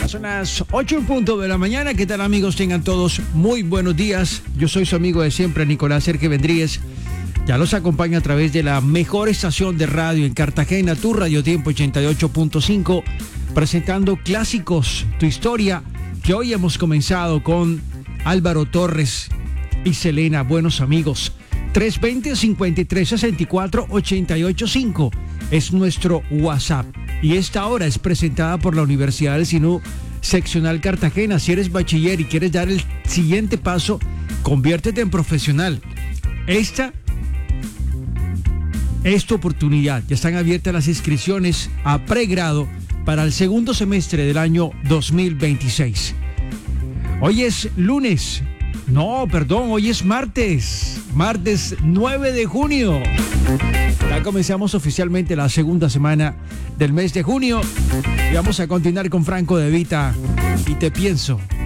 Son las 8:00 de la mañana. ¿Qué tal, amigos? Tengan todos muy buenos días. Yo soy su amigo de siempre, Nicolás Sergio Vendríguez. Ya los acompaño a través de la mejor estación de radio en Cartagena, tu Radio Tiempo 88.5, presentando clásicos, tu historia, que hoy hemos comenzado con Álvaro Torres y Selena, buenos amigos. 320-5364-885 es nuestro WhatsApp. Y esta hora es presentada por la Universidad del Sinú, Seccional Cartagena. Si eres bachiller y quieres dar el siguiente paso, conviértete en profesional. Esta es tu oportunidad. Ya están abiertas las inscripciones a pregrado para el segundo semestre del año 2026. Hoy es lunes. No, perdón, hoy es martes 9 de junio. Ya comenzamos oficialmente la segunda semana del mes de junio y vamos a continuar con Franco De Vita y Te Pienso.